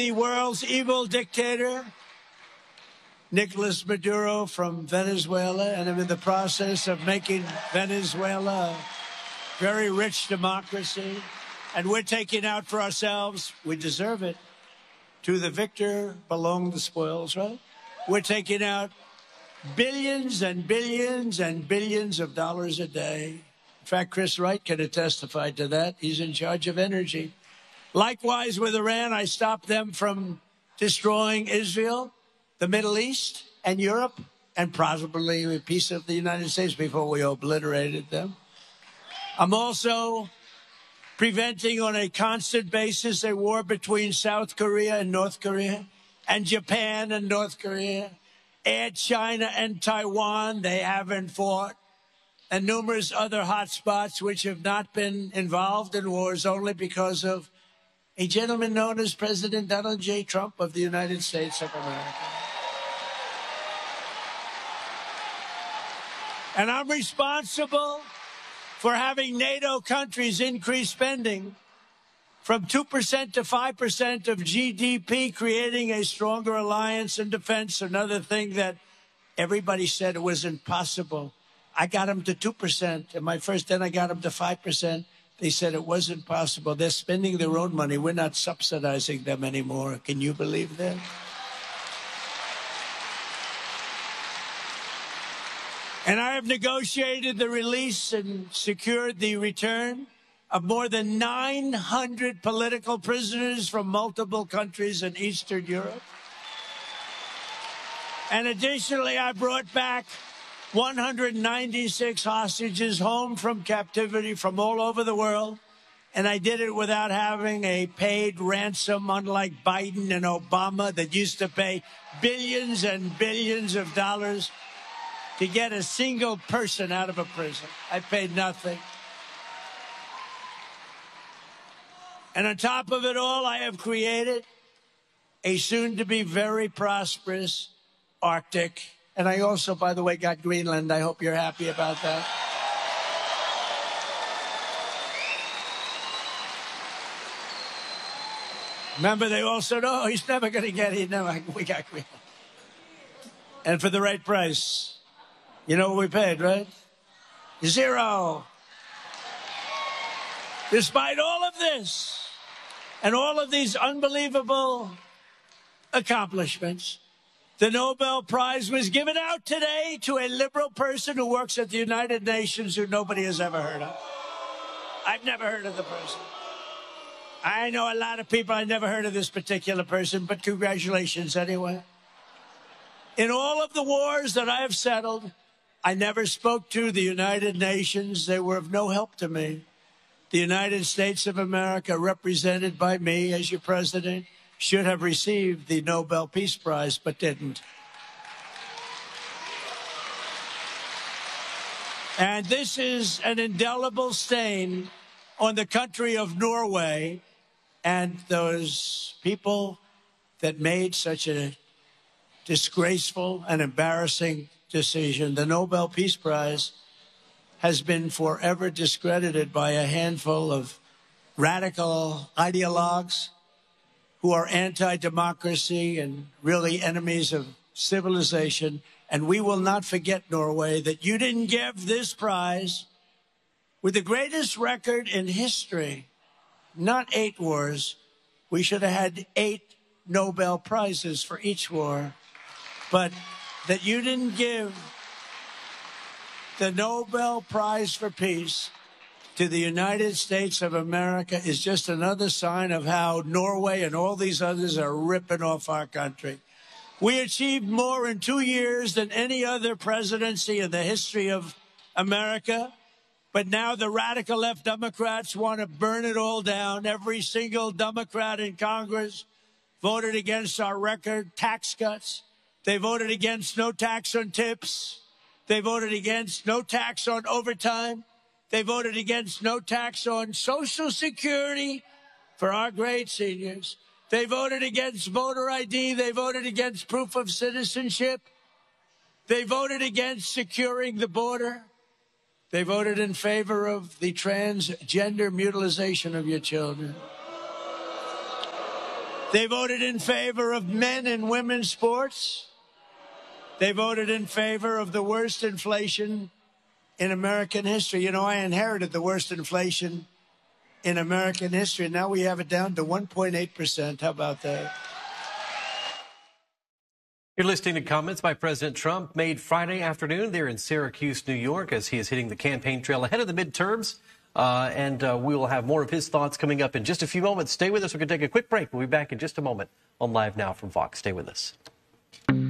The world's evil dictator, Nicolas Maduro from Venezuela, and I'm in the process of making Venezuela a very rich democracy. And we're taking out for ourselves, we deserve it, to the victor belong the spoils, right? We're taking out billions and billions and billions of dollars a day. In fact, Chris Wright could have testified to that. He's in charge of energy. Likewise, with Iran, I stopped them from destroying Israel, the Middle East, and Europe, and possibly a piece of the United States before we obliterated them. I'm also preventing on a constant basis a war between South Korea and North Korea, and Japan and North Korea, add China and Taiwan, they haven't fought, and numerous other hotspots which have not been involved in wars only because of a gentleman known as President Donald J. Trump of the United States of America. And I'm responsible for having NATO countries increase spending from 2% to 5% of GDP, creating a stronger alliance in defense, another thing that everybody said it was impossible. I got them to 2%. Then I got them to 5%. They said it wasn't possible. They're spending their own money. We're not subsidizing them anymore. Can you believe that? And I have negotiated the release and secured the return of more than 900 political prisoners from multiple countries in Eastern Europe. And additionally, I brought back 196 hostages home from captivity from all over the world. And I did it without having a paid ransom, unlike Biden and Obama that used to pay billions and billions of dollars to get a single person out of a prison. I paid nothing. And on top of it all, I have created a soon-to-be very prosperous Arctic. And I also, by the way, got Greenland. I hope you're happy about that. Remember, they all said, oh, he's never going to get it. No, we got Greenland. And for the right price. You know what we paid, right? $0. Despite all of this and all of these unbelievable accomplishments, the Nobel Prize was given out today to a liberal person who works at the United Nations who nobody has ever heard of. I've never heard of the person. I know a lot of people. I never heard of this particular person, but congratulations anyway. In all of the wars that I have settled, I never spoke to the United Nations. They were of no help to me. The United States of America, represented by me as your president, should have received the Nobel Peace Prize, but didn't. And this is an indelible stain on the country of Norway and those people that made such a disgraceful and embarrassing decision. The Nobel Peace Prize has been forever discredited by a handful of radical ideologues who are anti-democracy and really enemies of civilization. And we will not forget, Norway, that you didn't give this prize with the greatest record in history, not 8 wars. We should have had 8 Nobel Prizes for each war. But that you didn't give the Nobel Prize for Peace to the United States of America is just another sign of how Norway and all these others are ripping off our country. We achieved more in 2 years than any other presidency in the history of America. But now the radical left Democrats want to burn it all down. Every single Democrat in Congress voted against our record tax cuts. They voted against no tax on tips. They voted against no tax on overtime. They voted against no tax on Social Security for our great seniors. They voted against voter ID. They voted against proof of citizenship. They voted against securing the border. They voted in favor of the transgender mutilization of your children. They voted in favor of men and women's sports. They voted in favor of the worst inflation in American history. You know, I inherited the worst inflation in American history, and now we have it down to 1.8%. How about that? You're listening to comments by President Trump made Friday afternoon there in Syracuse, New York, as he is hitting the campaign trail ahead of the midterms. We will have more of his thoughts coming up in just a few moments. Stay with us. We're going to take a quick break. We'll be back in just a moment on Live Now from Fox. Stay with us.